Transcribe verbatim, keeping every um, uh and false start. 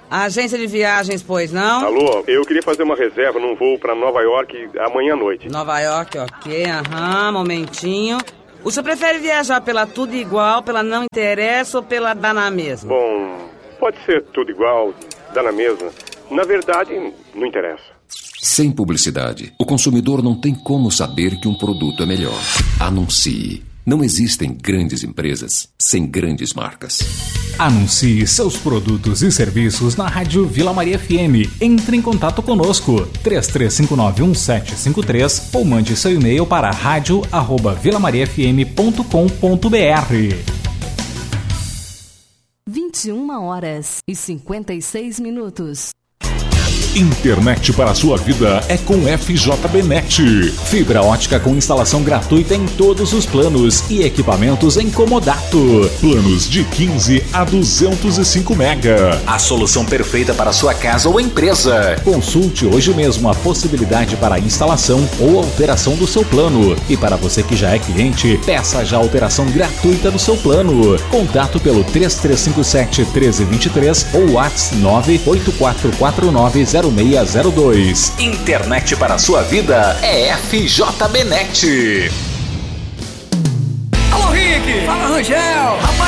Agência de viagens, pois não? Alô, eu queria fazer uma reserva num voo pra Nova York amanhã à noite. Nova York, ok, aham, momentinho. O senhor prefere viajar pela tudo igual, pela não interessa ou pela dá na mesma? Bom, pode ser tudo igual, dá na mesma. Na verdade, não interessa. Sem publicidade, o consumidor não tem como saber que um produto é melhor. Anuncie. Não existem grandes empresas sem grandes marcas. Anuncie seus produtos e serviços na Rádio Vila Maria F M. Entre em contato conosco, três três cinco nove um sete cinco três ou mande seu e-mail para rádio arroba vila maria f m ponto com ponto b r. vinte e uma horas e cinquenta e seis minutos. Internet para a sua vida é com F J B Net. Fibra ótica com instalação gratuita em todos os planos e equipamentos em comodato. Planos de quinze a duzentos e cinco mega. A solução perfeita para sua casa ou empresa. Consulte hoje mesmo a possibilidade para a instalação ou alteração do seu plano. E para você que já é cliente, peça já a alteração gratuita do seu plano. Contato pelo três três cinco sete, um três dois três ou WhatsApp nove oito quatro quatro nove zero seis zero dois. Internet para a sua vida é F J B Net. Alô, Rick! Fala, Rangel! Rapaz,